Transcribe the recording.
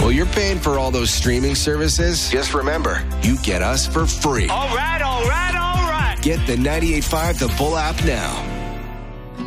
Well, you're paying for all those streaming services. Just remember, you get us for free. All right, all right, all right. Get the 98.5 The Bull app now.